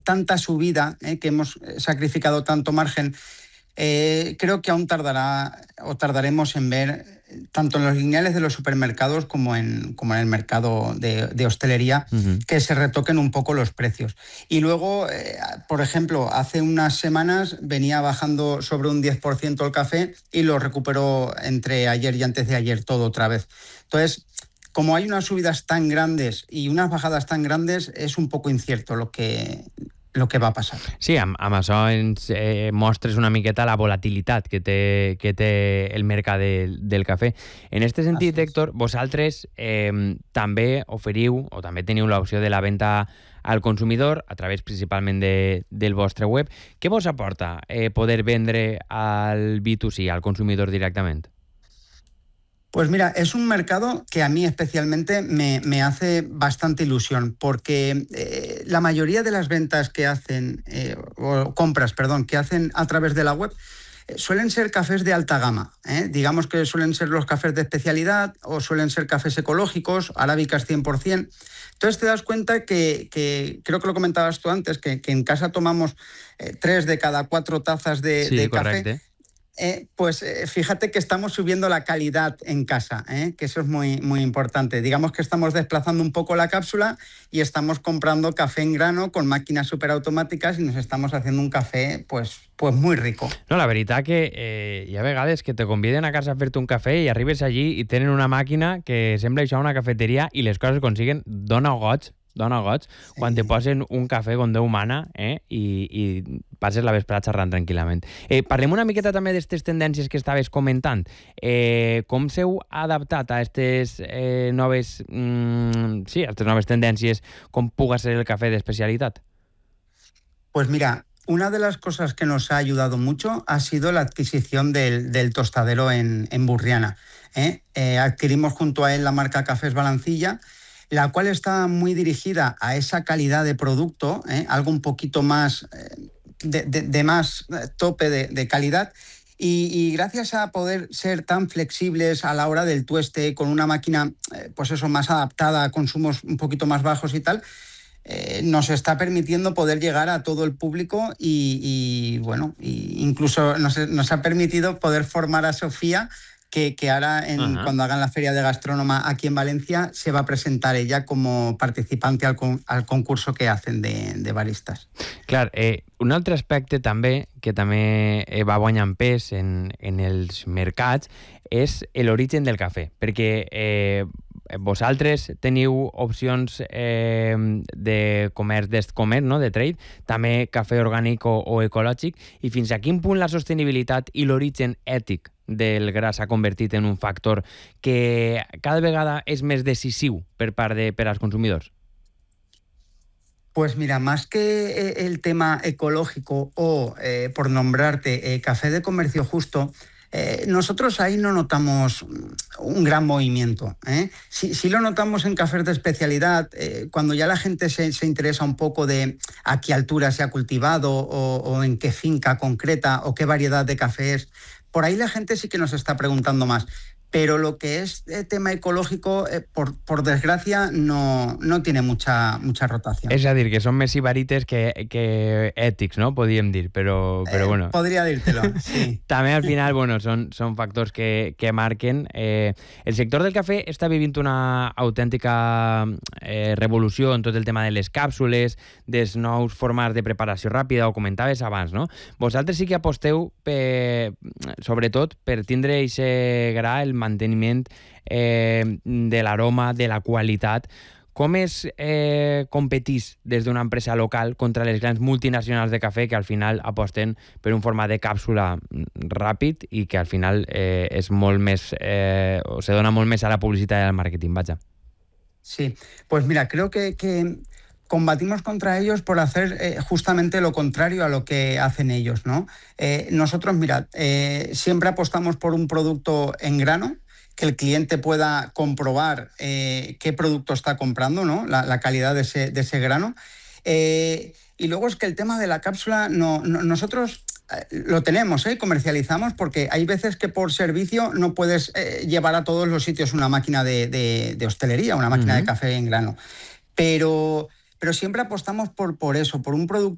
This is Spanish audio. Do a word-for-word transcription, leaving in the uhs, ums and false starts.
tanta subida, eh, que hemos sacrificado tanto margen, eh, creo que aún tardará o tardaremos en ver, tanto en los lineales de los supermercados como en, como en el mercado de, de hostelería, uh-huh. que se retoquen un poco los precios. Y luego, eh, por ejemplo, hace unas semanas venía bajando sobre un diez por ciento el café y lo recuperó entre ayer y antes de ayer todo otra vez. Entonces, como hay unas subidas tan grandes y unas bajadas tan grandes, és un poco incierto lo que, lo que va passar. Sí, amb, amb això ens eh, mostres una miqueta la volatilitat que té, que té el mercat de, del cafè. En aquest sentit, Héctor, vosaltres eh, també oferiu o també teniu l'opció de la venda al consumidor a través principalment de, del vostre web. Què vos aporta eh, poder vendre al B dos C, al consumidor directament? Pues mira, es un mercado que a mí especialmente me, me hace bastante ilusión, porque eh, la mayoría de las ventas que hacen, eh, o compras, perdón, que hacen a través de la web, eh, suelen ser cafés de alta gama, ¿eh? Digamos que suelen ser los cafés de especialidad o suelen ser cafés ecológicos, arábicas cien por ciento. Entonces te das cuenta que, que creo que lo comentabas tú antes, que, que en casa tomamos eh, tres de cada cuatro tazas de, sí, de correcte. café. Eh, pues eh, fíjate que estamos subiendo la calidad en casa, ¿eh? Que eso es muy, muy importante. Digamos que estamos desplazando un poco la cápsula y estamos comprando café en grano con máquinas superautomàtiques y nos estamos haciendo un café pues, pues muy rico. No, la veritat que eh, hi ha vegades que te conviden a casa a fer-te un cafè i arribes allí i tenen una màquina que sembla això una cafeteria i les coses consiguen dona goig, dona goig, quan te posen un cafè com Déu mana, eh, i, i passes la vesprada xerrant tranquil·lament. Eh, parlem una miqueta també d'aquestes tendències que estaves comentant. Eh, com s'heu adaptat a aquestes eh, noves, mm, sí, a aquestes noves tendències, com puga ser el café d'especialitat? Pues mira, una de las cosas que nos ha ayudado mucho ha sido la adquisición del, del tostadero en, en Burriana. ¿eh? Eh, adquirimos junto a él la marca Cafés Balancilla, la cual está muy dirigida a esa calidad de producto, ¿eh? algo un poquito más eh, de, de, de más tope de, de calidad. Y, y gracias a poder ser tan flexibles a la hora del tueste, con una máquina eh, pues eso, más adaptada a consumos un poquito más bajos y tal, eh, nos está permitiendo poder llegar a todo el público y, y bueno, y incluso nos, nos ha permitido poder formar a Sofía, que, que ahora en, uh-huh. cuando hagan la Feria de Gastrónoma aquí en Valencia se va a presentar ella como participante al, con, al concurso que hacen de, de baristas. Clar, eh, un altre aspecte també que també eh, va guanyant pes en, en els mercats és l'origen del cafè, perquè eh, vosaltres teniu opcions eh, de comerç, d'est-comerç, no? de trade, també cafè orgànic o, o ecològic, i fins a quin punt la sostenibilitat i l'origen ètic del gra s'ha convertit en un factor que cada vegada és més decisiu per part de, per als consumidors? Pues mira, más que el tema ecológico o, eh, por nombrarte, eh, café de comercio justo, eh, nosotros ahí no notamos un gran movimiento. ¿eh? Sí, sí lo notamos en cafés de especialidad, eh, cuando ya la gente se, se interesa un poco de a qué altura se ha cultivado o, o en qué finca concreta o qué variedad de café es. Por ahí la gente sí que nos está preguntando más. Pero lo que es eh, tema ecológico, eh, por, por desgracia, no, no tiene mucha, mucha rotación. És a dir, que són més sibarites que, que ètics, no? Podríem dir, però, però eh, bueno. Podria dir-te-lo, sí. També al final, bueno, són, són factors que, que marquen. Eh, el sector del cafè està vivint una autèntica eh, revolució en tot el tema de les càpsules, dels nous formats de preparació ràpida, ho comentaves abans, no? Vosaltres sí que aposteu, per, sobretot, per tindre aquest gra, el manteniment eh, de l'aroma, de la qualitat. Com es eh, competís des d'una empresa local contra les grans multinacionals de cafè que al final aposten per un format de càpsula ràpid i que al final eh, és molt més, eh, o se dona molt més a la publicitat i al màrqueting, vaja. Sí, pues mira, creo que, que combatimos contra ellos por hacer eh, justamente lo contrario a lo que hacen ellos, ¿no? Eh, nosotros, mirad, eh, siempre apostamos por un producto en grano, que el cliente pueda comprobar eh, qué producto está comprando, ¿no? La, la calidad de ese, de ese grano. Eh, y luego es que el tema de la cápsula, no, no, nosotros eh, lo tenemos, ¿eh? Comercializamos, porque hay veces que por servicio no puedes eh, llevar a todos los sitios una máquina de, de, de hostelería, una máquina uh-huh. de café en grano. Pero... pero siempre apostamos por, por eso, por un producto